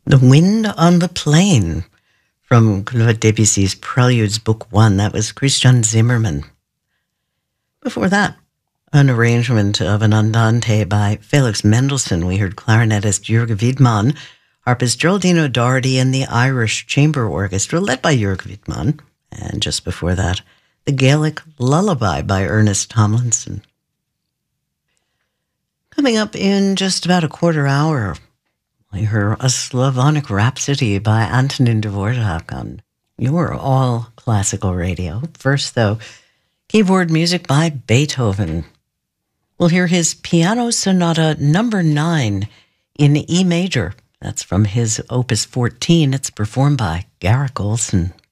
The Wind on the Plain from Claude Debussy's Preludes, Book 1. That was Christian Zimmermann. Before that, an arrangement of an Andante by Felix Mendelssohn. We heard clarinetist Jörg Wiedmann, harpist Geraldine O'Doherty, and the Irish Chamber Orchestra, led by Jörg Wiedmann. And just before that, the Gaelic Lullaby by Ernest Tomlinson. Coming up in just about a quarter hour, we heard a Slavonic Rhapsody by Antonin Dvorak on your All Classical Radio. First, though, keyboard music by Beethoven. We'll hear his Piano Sonata number 9 in E major. That's from his Opus 14. It's performed by Garrick Olson.